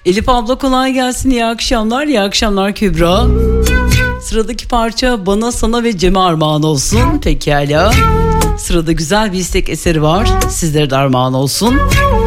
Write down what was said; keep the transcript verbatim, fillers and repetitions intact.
Elif abla kolay gelsin, iyi akşamlar. İyi akşamlar Kübra. Sıradaki parça bana, sana ve Cem'e armağan olsun. Pekala. Sırada güzel bir istek eseri var. Sizlere de armağan olsun.